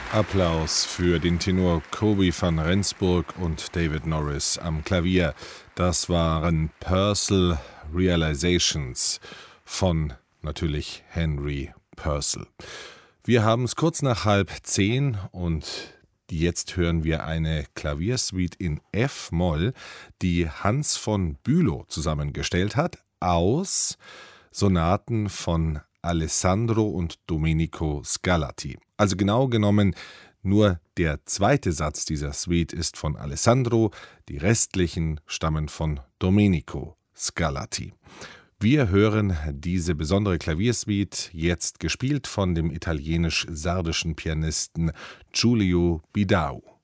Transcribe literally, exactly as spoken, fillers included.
Applaus für den Tenor Kobi van Rensburg und David Norris am Klavier. Das waren Purcell Realizations von natürlich Henry Purcell. Wir haben es kurz nach halb zehn und jetzt hören wir eine Klaviersuite in F-Moll, die Hans von Bülow zusammengestellt hat aus Sonaten von Alessandro und Domenico Scarlatti. Also genau genommen nur der zweite Satz dieser Suite ist von Alessandro, die restlichen stammen von Domenico Scarlatti. Wir hören diese besondere Klaviersuite jetzt gespielt von dem italienisch-sardischen Pianisten Giulio Bidau.